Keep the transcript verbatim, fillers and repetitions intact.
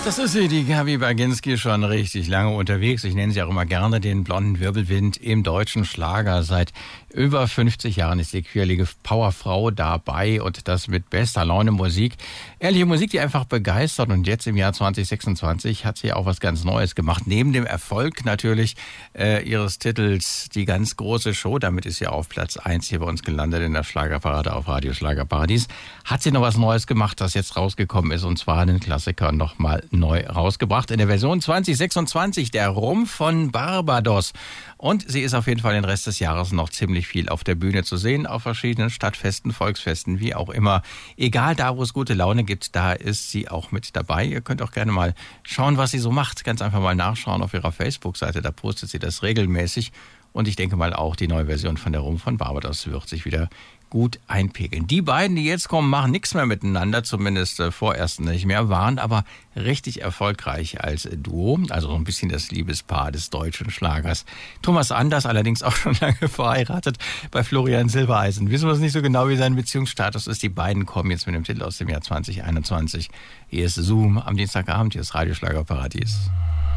Das ist sie, die Gabi Baginski, schon richtig lange unterwegs. Ich nenne sie auch immer gerne den blonden Wirbelwind im deutschen Schlager. Seit über fünfzig Jahren ist die quirlige Powerfrau dabei und das mit bester Laune Musik. Ehrliche Musik, die einfach begeistert. Und jetzt im Jahr zwanzig sechsundzwanzig hat sie auch was ganz Neues gemacht. Neben dem Erfolg natürlich äh, ihres Titels Die ganz große Show, damit ist sie auf Platz eins hier bei uns gelandet in der Schlagerparade auf Radio Schlagerparadies, hat sie noch was Neues gemacht, das jetzt rausgekommen ist, und zwar einen Klassiker nochmal neu rausgebracht in der Version zwanzig sechsundzwanzig, der Rumpf von Barbados. Und sie ist auf jeden Fall den Rest des Jahres noch ziemlich viel auf der Bühne zu sehen, auf verschiedenen Stadtfesten, Volksfesten, wie auch immer. Egal, da wo es gute Laune gibt, da ist sie auch mit dabei. Ihr könnt auch gerne mal schauen, was sie so macht. Ganz einfach mal nachschauen auf ihrer Facebook-Seite, da postet sie das regelmäßig. Und ich denke mal auch, die neue Version von der Rumpf von Barbados wird sich wieder gut einpegeln. Die beiden, die jetzt kommen, machen nichts mehr miteinander, zumindest äh, vorerst nicht mehr, waren aber richtig erfolgreich als Duo, also so ein bisschen das Liebespaar des deutschen Schlagers. Thomas Anders, allerdings auch schon lange verheiratet, bei Florian Silbereisen. Wissen wir es nicht so genau, wie sein Beziehungsstatus ist. Die beiden kommen jetzt mit dem Titel aus dem Jahr zwanzig einundzwanzig. Hier ist Zoom am Dienstagabend, hier ist Radio Schlagerparadies.